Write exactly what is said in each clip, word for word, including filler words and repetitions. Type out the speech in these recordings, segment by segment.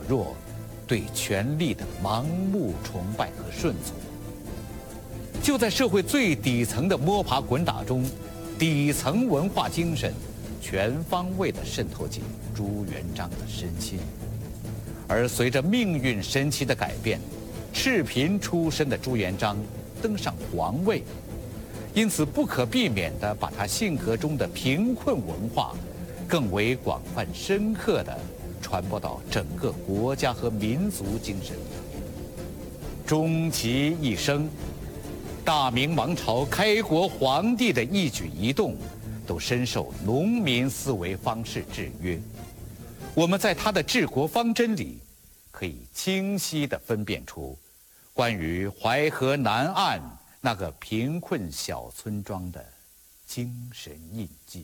弱，对权力的盲目崇拜和顺从。就在社会最底层的摸爬滚打中，底层文化精神全方位地渗透进朱元璋的身心。而随着命运神奇的改变，赤贫出身的朱元璋登上皇位，因此不可避免地把他性格中的贫困文化更为广泛深刻地传播到整个国家和民族精神里。终其一生，大明王朝开国皇帝的一举一动都深受农民思维方式制约。我们在他的治国方针里可以清晰地分辨出关于淮河南岸那个贫困小村庄的精神印记。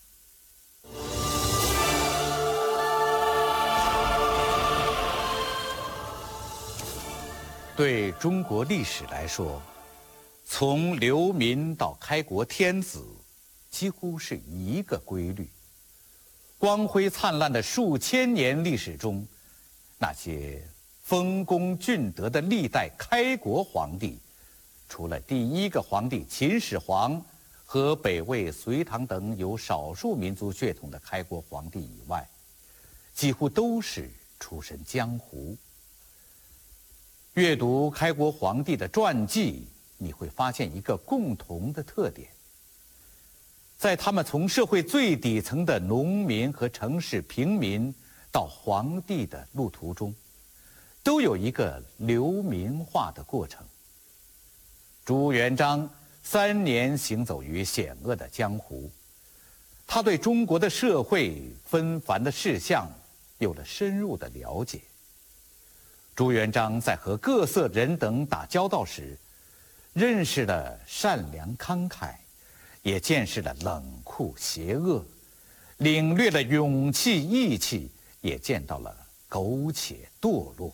对中国历史来说，从流民到开国天子，几乎是一个规律。光辉灿烂的数千年历史中，那些丰功俊德的历代开国皇帝，除了第一个皇帝秦始皇和北魏、隋唐等有少数民族血统的开国皇帝以外，几乎都是出身江湖。阅读开国皇帝的传记，你会发现一个共同的特点：在他们从社会最底层的农民和城市平民到皇帝的路途中，都有一个流民化的过程。朱元璋三年行走于险恶的江湖，他对中国的社会纷繁的事项有了深入的了解。朱元璋在和各色人等打交道时，认识了善良慷慨，也见识了冷酷邪恶，领略了勇气义气，也见到了苟且堕落。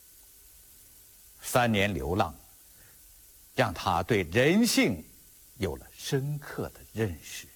三年流浪，让他对人性有了深刻的认识。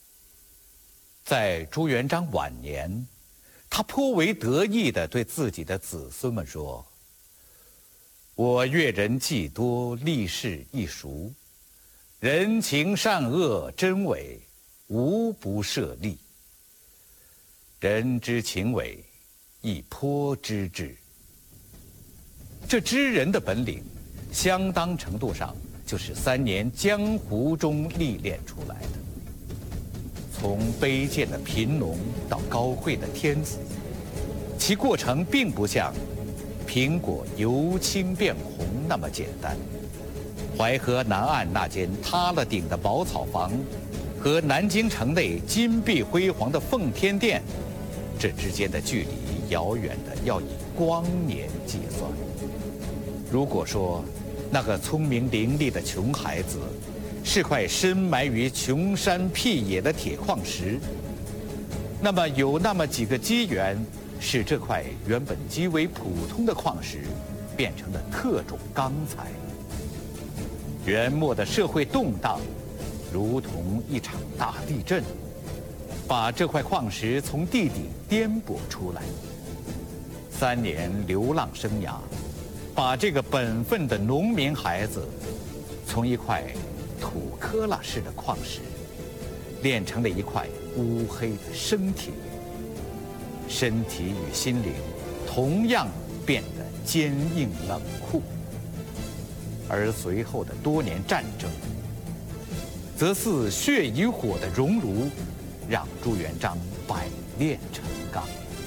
在朱元璋晚年，他颇为得意地对自己的子孙们说：“我阅人既多，历事亦熟，人情善恶真伪，无不涉猎。人之情伪，亦颇知之。”这知人的本领，相当程度上就是三年江湖中历练出来的。从卑贱的贫农到高贵的天子，其过程并不像苹果由青变红那么简单。淮河南岸那间塌了顶的茅草房，和南京城内金碧辉煌的奉天殿，这之间的距离遥远的要以光年计算。如果说那个聪明伶俐的穷孩子是块深埋于穷山僻野的铁矿石，那么有那么几个机缘，使这块原本极为普通的矿石变成了特种钢材。元末的社会动荡，如同一场大地震，把这块矿石从地底颠簸出来。三年流浪生涯，把这个本分的农民孩子，从一块土坷垃似的矿石，炼成了一块乌黑的生铁。身体与心灵同样变得坚硬冷酷。而随后的多年战争，则似血与火的熔炉，让朱元璋百炼成钢。